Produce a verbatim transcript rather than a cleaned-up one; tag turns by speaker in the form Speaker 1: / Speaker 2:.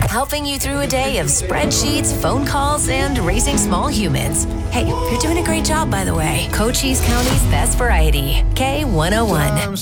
Speaker 1: helping you through a day of spreadsheets, phone calls, and raising small humans. Hey, you're doing a great job, by the way. Cochise County's best variety, K one oh one.